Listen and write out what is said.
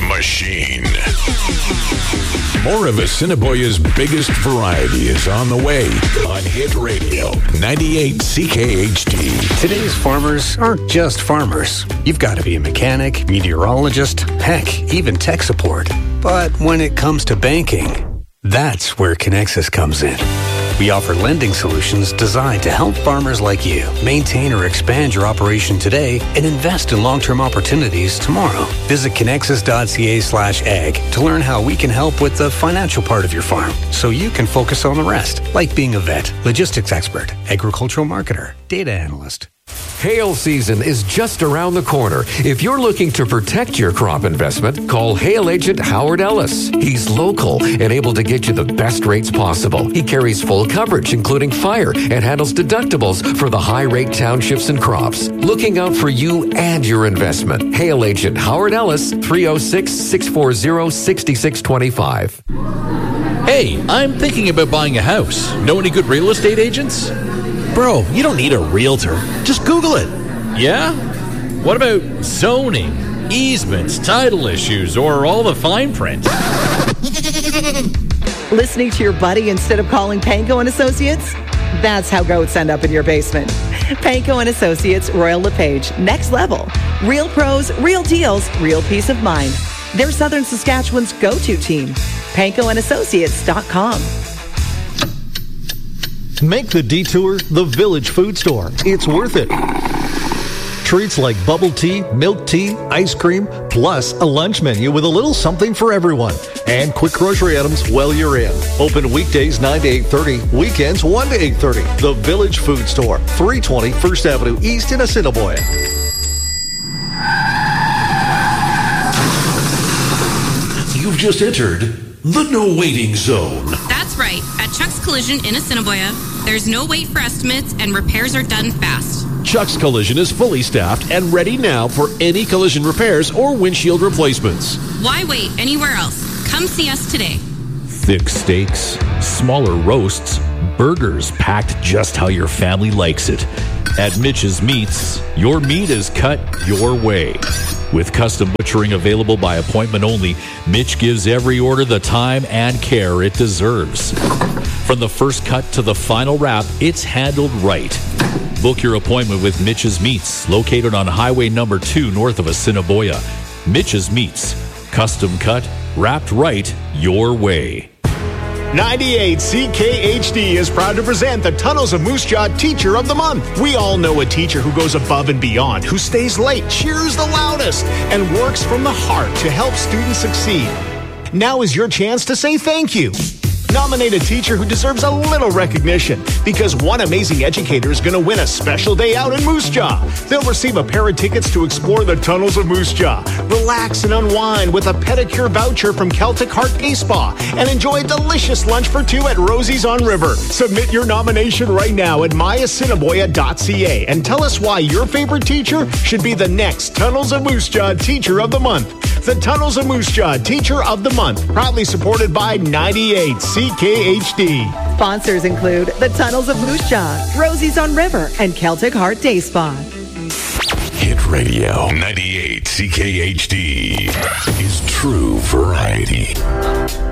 machine. More of Assiniboia's biggest variety is on the way on Hit Radio 98 CKHD. Today's farmers aren't just farmers. You've got to be a mechanic, meteorologist, heck, even tech support. But when it comes to banking, that's where Connexus comes in. We offer lending solutions designed to help farmers like you maintain or expand your operation today and invest in long-term opportunities tomorrow. Visit connexus.ca/ag to learn how we can help with the financial part of your farm so you can focus on the rest, like being a vet, logistics expert, agricultural marketer, data analyst. Hail season is just around the corner. If you're looking to protect your crop investment, call Hail Agent Howard Ellis. He's local and able to get you the best rates possible. He carries full coverage, including fire, and handles deductibles for the high-rate townships and crops. Looking out for you and your investment. Hail Agent Howard Ellis, 306-640-6625. Hey, I'm thinking about buying a house. Know any good real estate agents? Bro, you don't need a realtor. Just Google it. Yeah? What about zoning, easements, title issues, or all the fine print? Listening to your buddy instead of calling Panko and Associates? That's how goats end up in your basement. Panko and Associates, Royal LePage, next level. Real pros, real deals, real peace of mind. They're Southern Saskatchewan's go-to team. PankoandAssociates.com. Make the detour the Village Food Store. It's worth it. Treats like bubble tea, milk tea, ice cream, plus a lunch menu with a little something for everyone. And quick grocery items while you're in. Open weekdays 9 to 8:30, weekends 1 to 8:30. The Village Food Store, 320 First Avenue East in Assiniboia. You've just entered the no waiting zone. That's right. At Chuck's Collision in Assiniboia, there's no wait for estimates and repairs are done fast. Chuck's Collision is fully staffed and ready now for any collision repairs or windshield replacements. Why wait anywhere else? Come see us today. Thick steaks, smaller roasts, burgers packed just how your family likes it. At Mitch's Meats, your meat is cut your way. With custom butchering available by appointment only, Mitch gives every order the time and care it deserves. From the first cut to the final wrap, it's handled right. Book your appointment with Mitch's Meats, located on Highway number 2 north of Assiniboia. Mitch's Meats, custom cut, wrapped right your way. 98 CKHD is proud to present the Tunnels of Moose Jaw Teacher of the Month. We all know a teacher who goes above and beyond, who stays late, cheers the loudest, and works from the heart to help students succeed. Now is your chance to say thank you. Nominate a teacher who deserves a little recognition, because one amazing educator is going to win a special day out in Moose Jaw. They'll receive a pair of tickets to explore the tunnels of Moose Jaw, relax and unwind with a pedicure voucher from Celtic Heart Day Spa, and enjoy a delicious lunch for two at Rosie's on River. Submit your nomination right now at myassiniboia.ca and tell us why your favorite teacher should be the next Tunnels of Moose Jaw Teacher of the Month. The Tunnels of Moose Jaw Teacher of the Month, proudly supported by 98 CKHD. Sponsors include the Tunnels of Moose Jaw, Rosie's on River, and Celtic Heart Day Spa. Hit Radio 98 CKHD is true variety.